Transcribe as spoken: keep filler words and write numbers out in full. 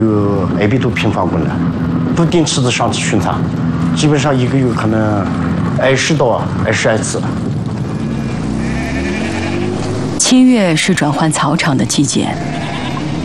有二百多平方公里，不定期的上去巡查，基本上一个月可能二十到二十二次。 七月是转换草场的季节，